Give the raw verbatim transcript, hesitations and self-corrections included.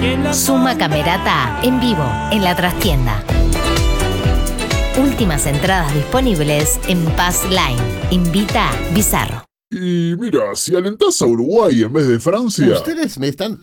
Suma Camerata en vivo en la trastienda. Últimas entradas disponibles en Pass Line. Invita Bizarro. Y mira, si alentás a Uruguay en vez de Francia... Ustedes me están